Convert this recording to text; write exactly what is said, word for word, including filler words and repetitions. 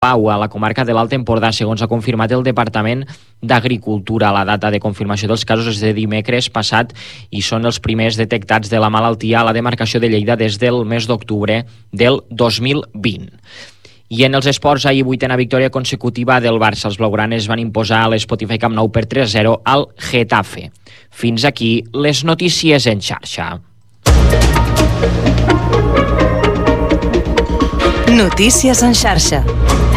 Pau, a la comarca de l'Alt Empordà, segons ha confirmat el Departament d'Agricultura. La data de confirmació dels casos és de dimecres passat i són els primers detectats de la malaltia a la demarcació de Lleida des del mes d'octubre del dos mil vint. I en els esports, ahir vuitena victòria consecutiva del Barça. Els blaugranes van imposar a l'Spotify Camp Nou per tres a zero al Getafe. Fins aquí les notícies en xarxa. Notícies en xarxa.